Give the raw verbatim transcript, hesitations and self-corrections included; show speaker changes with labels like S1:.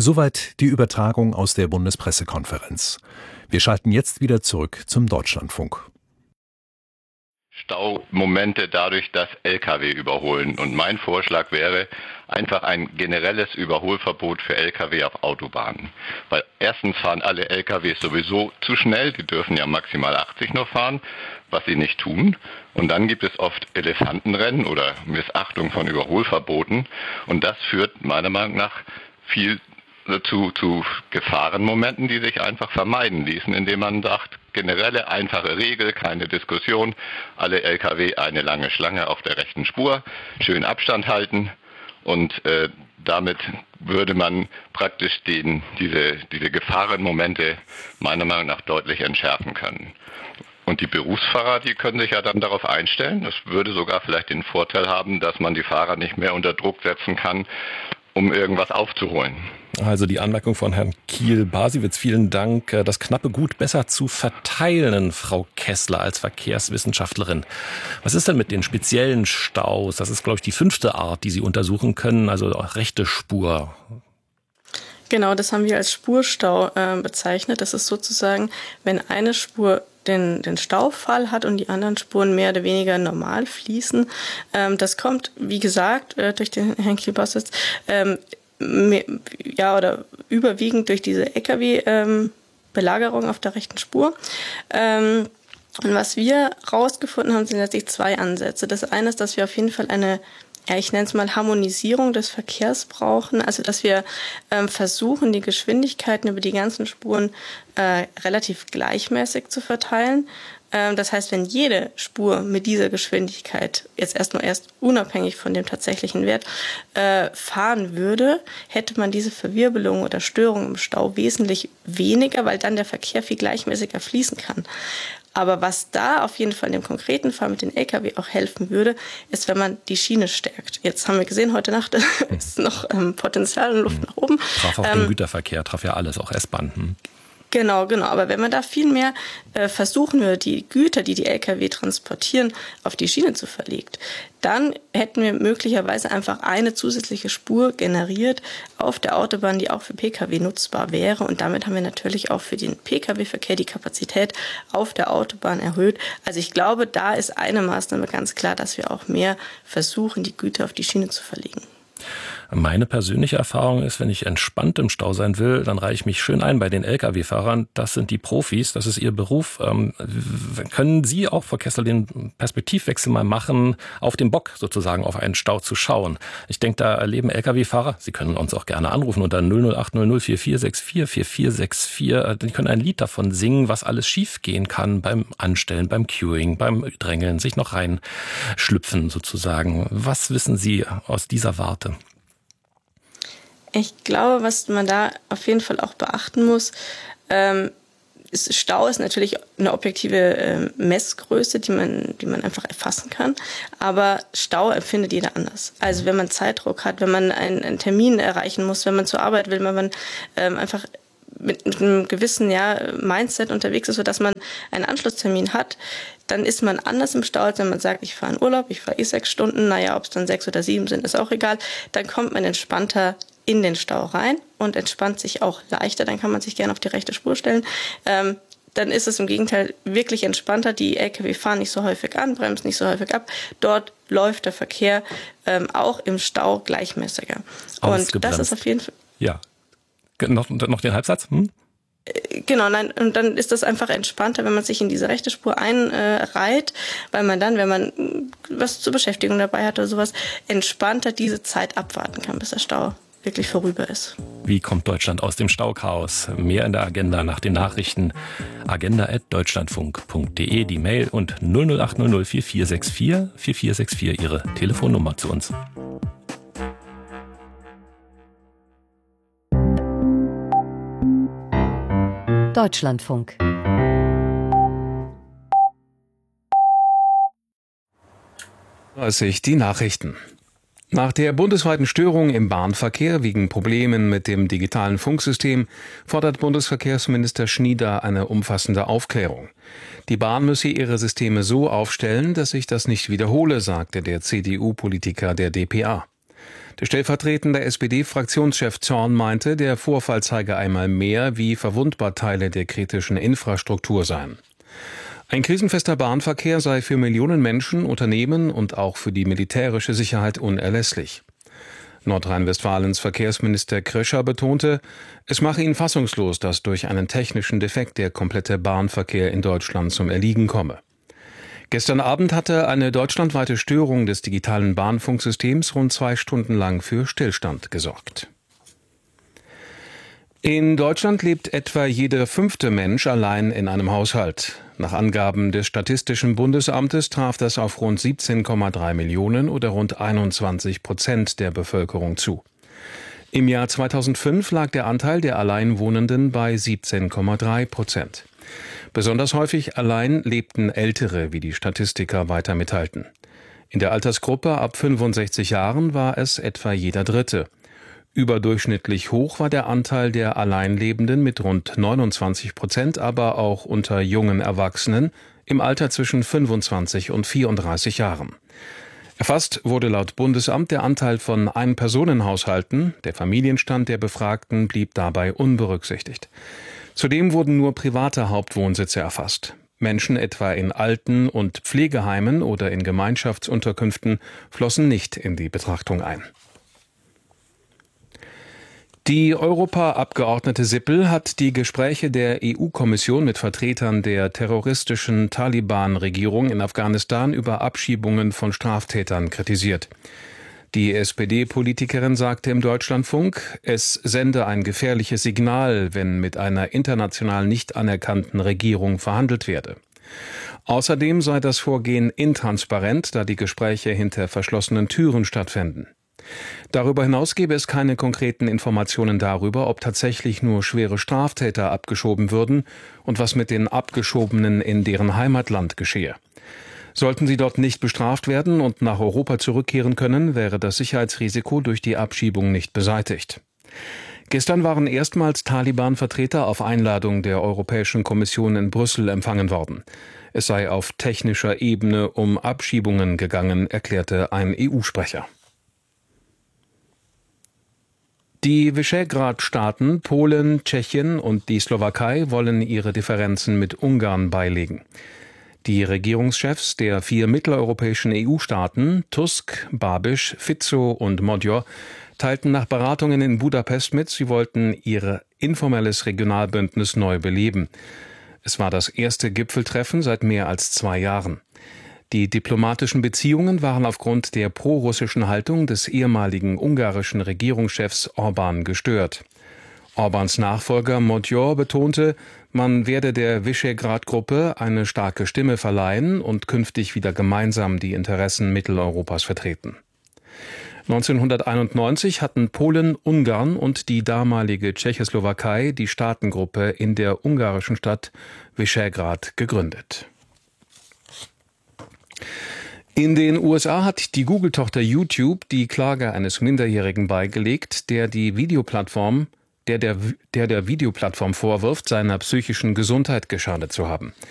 S1: Soweit die Übertragung aus der Bundespressekonferenz. Wir schalten jetzt wieder zurück zum Deutschlandfunk.
S2: Staumomente dadurch, dass L K W überholen. Und mein Vorschlag wäre einfach ein generelles Überholverbot für L K W auf Autobahnen. Weil erstens fahren alle L K Ws sowieso zu schnell, die dürfen ja maximal achtzig noch fahren, was sie nicht tun. Und dann gibt es oft Elefantenrennen oder Missachtung von Überholverboten. Und das führt meiner Meinung nach viel zu, zu Gefahrenmomenten, die sich einfach vermeiden ließen, indem man sagt, generelle, einfache Regel, keine Diskussion, alle L K W eine lange Schlange auf der rechten Spur, schön Abstand halten und äh, damit würde man praktisch den, diese, diese Gefahrenmomente meiner Meinung nach deutlich entschärfen können. Und die Berufsfahrer, die können sich ja dann darauf einstellen. Das würde sogar vielleicht den Vorteil haben, dass man die Fahrer nicht mehr unter Druck setzen kann, um irgendwas aufzuholen.
S3: Also die Anmerkung von Herrn Kiel-Basiewicz, vielen Dank. Das knappe Gut besser zu verteilen, Frau Kessler, als Verkehrswissenschaftlerin. Was ist denn mit den speziellen Staus? Das ist, glaube ich, die fünfte Art, die Sie untersuchen können, also rechte Spur.
S4: Genau, das haben wir als Spurstau äh, bezeichnet. Das ist sozusagen, wenn eine Spur den, den Staufall hat und die anderen Spuren mehr oder weniger normal fließen. Ähm, das kommt, wie gesagt, äh, durch den Herrn Kiel-Basiewicz, ähm, ja, oder überwiegend durch diese L K W-Belagerung ähm, auf der rechten Spur. Ähm, und was wir rausgefunden haben, sind letztlich zwei Ansätze. Das eine ist, dass wir auf jeden Fall eine, ja, ich nenne es mal Harmonisierung des Verkehrs brauchen. Also, dass wir ähm, versuchen, die Geschwindigkeiten über die ganzen Spuren äh, relativ gleichmäßig zu verteilen. Das heißt, wenn jede Spur mit dieser Geschwindigkeit jetzt erstmal erst unabhängig von dem tatsächlichen Wert äh, fahren würde, hätte man diese Verwirbelung oder Störung im Stau wesentlich weniger, weil dann der Verkehr viel gleichmäßiger fließen kann. Aber was da auf jeden Fall in dem konkreten Fall mit den L K W auch helfen würde, ist, wenn man die Schiene stärkt. Jetzt haben wir gesehen, heute Nacht ist noch ähm, Potenzial und Luft nach oben.
S3: Traf auch ähm, den Güterverkehr, traf ja alles, auch S-Bahn. Hm.
S4: Genau, genau. Aber wenn man da viel mehr äh, versuchen würde, die Güter, die die L K W transportieren, auf die Schiene zu verlegt, dann hätten wir möglicherweise einfach eine zusätzliche Spur generiert auf der Autobahn, die auch für P K W nutzbar wäre. Und damit haben wir natürlich auch für den P K W-Verkehr die Kapazität auf der Autobahn erhöht. Also ich glaube, da ist eine Maßnahme ganz klar, dass wir auch mehr versuchen, die Güter auf die Schiene zu verlegen.
S3: Meine persönliche Erfahrung ist, wenn ich entspannt im Stau sein will, dann reiche ich mich schön ein bei den L K W-Fahrern. Das sind die Profis, das ist ihr Beruf. Ähm, können Sie auch, Frau Kessler, den Perspektivwechsel mal machen, auf dem Bock sozusagen auf einen Stau zu schauen? Ich denke, da erleben L K W-Fahrer, Sie können uns auch gerne anrufen unter null null acht null null vier vier sechs vier vier vier sechs vier. Die können ein Lied davon singen, was alles schief gehen kann beim Anstellen, beim Queuing, beim Drängeln, sich noch reinschlüpfen sozusagen. Was wissen Sie aus dieser Warte?
S4: Ich glaube, was man da auf jeden Fall auch beachten muss, ähm, ist, Stau ist natürlich eine objektive äh, Messgröße, die man, die man einfach erfassen kann. Aber Stau empfindet jeder anders. Also wenn man Zeitdruck hat, wenn man einen, einen Termin erreichen muss, wenn man zur Arbeit will, wenn man ähm, einfach mit, mit einem gewissen ja, Mindset unterwegs ist, sodass man einen Anschlusstermin hat, dann ist man anders im Stau, als wenn man sagt, ich fahre in Urlaub, ich fahre eh sechs Stunden, naja, ob es dann sechs oder sieben sind, ist auch egal. Dann kommt man entspannter in den Stau rein und entspannt sich auch leichter. Dann kann man sich gerne auf die rechte Spur stellen. Ähm, dann ist es im Gegenteil wirklich entspannter. Die L K W fahren nicht so häufig an, bremsen nicht so häufig ab. Dort läuft der Verkehr ähm, auch im Stau gleichmäßiger. Und das ist auf jeden Fall...
S3: Ja, noch, noch den Halbsatz? Hm?
S4: Genau, nein, und dann ist das einfach entspannter, wenn man sich in diese rechte Spur einreiht, weil man dann, wenn man was zur Beschäftigung dabei hat oder sowas, entspannter diese Zeit abwarten kann, bis der Stau wirklich vorüber ist.
S3: Wie kommt Deutschland aus dem Stauchaos? Mehr in der Agenda nach den Nachrichten. agenda at deutschlandfunk punkt de, die Mail und null null acht null null vier vier sechs vier vier vier sechs vier Ihre Telefonnummer zu uns.
S5: Deutschlandfunk.
S6: dreißig die Nachrichten. Nach der bundesweiten Störung im Bahnverkehr wegen Problemen mit dem digitalen Funksystem fordert Bundesverkehrsminister Schnieder eine umfassende Aufklärung. Die Bahn müsse ihre Systeme so aufstellen, dass sich das nicht wiederhole, sagte der C D U-Politiker der D P A. Der stellvertretende S P D-Fraktionschef Zorn meinte, der Vorfall zeige einmal mehr, wie verwundbar Teile der kritischen Infrastruktur seien. Ein krisenfester Bahnverkehr sei für Millionen Menschen, Unternehmen und auch für die militärische Sicherheit unerlässlich. Nordrhein-Westfalens Verkehrsminister Krischer betonte, es mache ihn fassungslos, dass durch einen technischen Defekt der komplette Bahnverkehr in Deutschland zum Erliegen komme. Gestern Abend hatte eine deutschlandweite Störung des digitalen Bahnfunksystems rund zwei Stunden lang für Stillstand gesorgt. In Deutschland lebt etwa jeder fünfte Mensch allein in einem Haushalt. Nach Angaben des Statistischen Bundesamtes traf das auf rund siebzehn Komma drei Millionen oder rund einundzwanzig Prozent der Bevölkerung zu. Im Jahr zweitausendfünf lag der Anteil der Alleinwohnenden bei siebzehn Komma drei Prozent. Besonders häufig allein lebten Ältere, wie die Statistiker weiter mitteilten. In der Altersgruppe ab fünfundsechzig Jahren war es etwa jeder Dritte. Überdurchschnittlich hoch war der Anteil der Alleinlebenden mit rund neunundzwanzig Prozent, aber auch unter jungen Erwachsenen im Alter zwischen fünfundzwanzig und vierunddreißig Jahren. Erfasst wurde laut Bundesamt der Anteil von Ein-Personen-Haushalten, der Familienstand der Befragten blieb dabei unberücksichtigt. Zudem wurden nur private Hauptwohnsitze erfasst. Menschen etwa in Alten- und Pflegeheimen oder in Gemeinschaftsunterkünften flossen nicht in die Betrachtung ein. Die Europaabgeordnete Sippel hat die Gespräche der E U-Kommission mit Vertretern der terroristischen Taliban-Regierung in Afghanistan über Abschiebungen von Straftätern kritisiert. Die S P D-Politikerin sagte im Deutschlandfunk, es sende ein gefährliches Signal, wenn mit einer international nicht anerkannten Regierung verhandelt werde. Außerdem sei das Vorgehen intransparent, da die Gespräche hinter verschlossenen Türen stattfinden. Darüber hinaus gebe es keine konkreten Informationen darüber, ob tatsächlich nur schwere Straftäter abgeschoben würden und was mit den Abgeschobenen in deren Heimatland geschehe. Sollten sie dort nicht bestraft werden und nach Europa zurückkehren können, wäre das Sicherheitsrisiko durch die Abschiebung nicht beseitigt. Gestern waren erstmals Taliban-Vertreter auf Einladung der Europäischen Kommission in Brüssel empfangen worden. Es sei auf technischer Ebene um Abschiebungen gegangen, erklärte ein E U-Sprecher. Die Visegrad-Staaten, Polen, Tschechien und die Slowakei wollen ihre Differenzen mit Ungarn beilegen. Die Regierungschefs der vier mitteleuropäischen E U-Staaten, Tusk, Babiš, Fico und Magyar, teilten nach Beratungen in Budapest mit, sie wollten ihr informelles Regionalbündnis neu beleben. Es war das erste Gipfeltreffen seit mehr als zwei Jahren. Die diplomatischen Beziehungen waren aufgrund der prorussischen Haltung des ehemaligen ungarischen Regierungschefs Orbán gestört. Orbáns Nachfolger Magyar betonte, man werde der Visegrad-Gruppe eine starke Stimme verleihen und künftig wieder gemeinsam die Interessen Mitteleuropas vertreten. neunzehnhunderteinundneunzig hatten Polen, Ungarn und die damalige Tschechoslowakei die Staatengruppe in der ungarischen Stadt Visegrad gegründet. In den U S A hat die Google-Tochter YouTube die Klage eines Minderjährigen beigelegt, der die Videoplattform, der der, der der Videoplattform vorwirft, seiner psychischen Gesundheit geschadet zu haben.